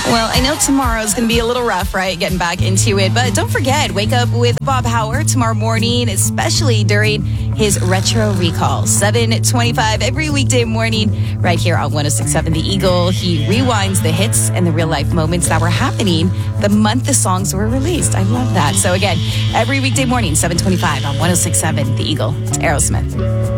Well, I know tomorrow's going to be a little rough, right? Getting back into it. But don't forget, wake up with Bob Howard tomorrow morning, especially during his Retro Recall. 7:25 every weekday morning right here on 106.7 The Eagle. He rewinds the hits and the real-life moments that were happening the month the songs were released. I love that. So again, every weekday morning, 7:25 on 106.7 The Eagle. It's Aerosmith.